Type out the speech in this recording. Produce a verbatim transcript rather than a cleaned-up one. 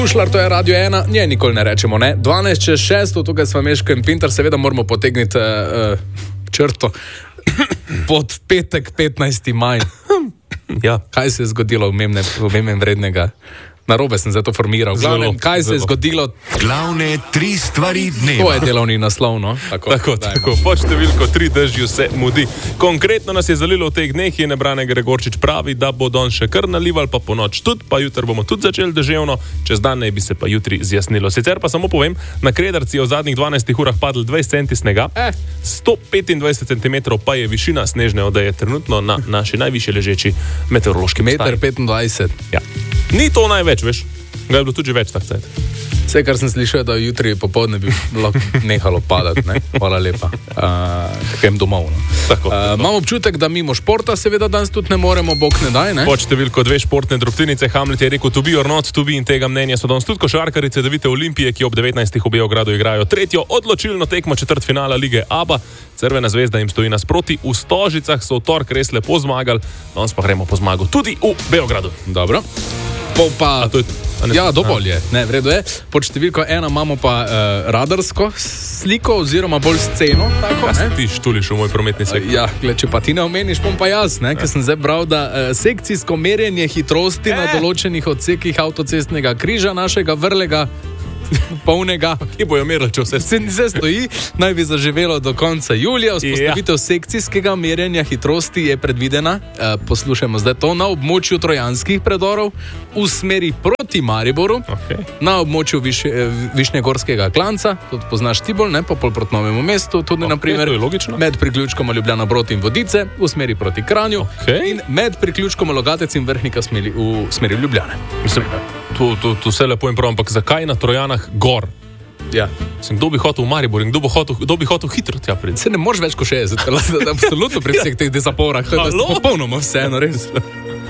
Šlar, to je Radio ena, nje nikoli ne rečemo, ne? dvanajst čez šest, tukaj sva Meško in Pintar, seveda moramo potegniti uh, črto pod petek, petnajsti maj. Ja, kaj se je zgodilo v memem vrednega? Narobe sem zato formiral. Glavnem, kaj se je zgodilo? Glavne tri stvari dneva. To je delovni naslov, no? Tako, tako, tako. Pod številko tri dežju se mudi. Konkretno nas je zalilo v teh dneh in Brane Gregorčič pravi, da bo don še kar nalival, pa po noč tudi, pa jutri bomo tudi začeli deževno, čez dan naj bi se pa jutri zjasnilo. Sicer pa samo povem, na Krederci je v zadnjih dvanajstih urah padlo dvajset centimetrov snega, eh. sto petindvajset centimetrov pa je višina snežne odeje trenutno na naši najvišje ležeči meteorološki postaji. Meter petindvajset. Ja. Ni to največ, veš? Ga je bilo tudi več tak cajt. Vse, kar sem slišal, da jutri popoldne bi lahko nehalo padati, ne? Hvala lepa. Uh, Kakem domov, no? Tako. Uh, imam občutek, da mimo športa seveda danes tudi ne moremo, bog ne daj, ne? Pod številko dve športne drobtinice Hamlet je rekel to be or not to be in tega mnenja so danes tudi košarkarice Devite Olimpije, ki ob devetnajstih v Beogradu igrajo tretjo odločilno tekmo četrtfinala lige A B A. Crvena zvezda jim stoji nasproti, v Stožicah so v torek res lepo zmagali, danes pa gremo po zmago tudi v Beogradu. Dobro. Po pa... Je, ja, dovolj je. Ne, v redu je. Pod številko ena imamo pa uh, radarsko sliko oziroma bolj sceno. Tako, ja, se ti štuliš v moj prometni sektor. Ja, gled, če pa ti ne omeniš, bom pa jaz, ne, ker sem zdaj bral, da uh, sekcijsko merjenje hitrosti e. na določenih odsekih avtocestnega križa našega vrlega polnega, ki bojo merili, če vse se stoji, naj bi zaživelo do konca julija. Vzpostavitev ja. sekcijskega merjenja hitrosti je predvidena, e, poslušajmo zdaj to, na območju trojanskih predorov v smeri proti Mariboru, okay. na območju viš, Višnjegorskega klanca, tudi poznaš ti bolj, ne, pa pol proti Novemu mestu, tudi okay, naprimer med priključkom Ljubljana Brod in Vodice v smeri proti Kranju okay. in med priključkom Logatec in Vrhnika smeri v smeri Ljubljane. Mislim, tu, tu, tu vse lepo in prav, ampak zakaj na Trojanah gor? Ja. Sem, kdo bi hotel v Maribor in kdo, hotel, kdo bi hotel hitro tja priti? Se ne moreš več kot šestdeset, absolutno pri vseh teh dezaporah, to je popolnoma vseeno, res.